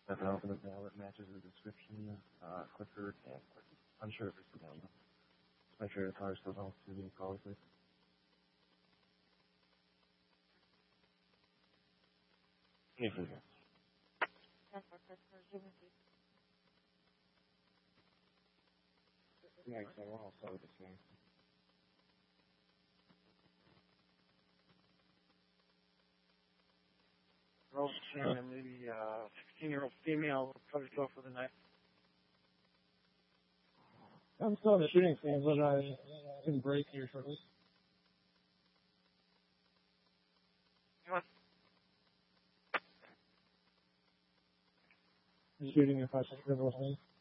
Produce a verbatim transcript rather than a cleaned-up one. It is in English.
If I open it now, it matches the description. Uh, Clifford and Clifford. I'm sure if it's the down. Make sure the car still belongs to the call, please. Yes, sir. Yeah, so we're all start with the same. Rose Shannon, maybe uh, sixteen-year-old female, probably go for the night. I'm still in the shooting scene, but I, I can break here shortly. Shooting if I should with me.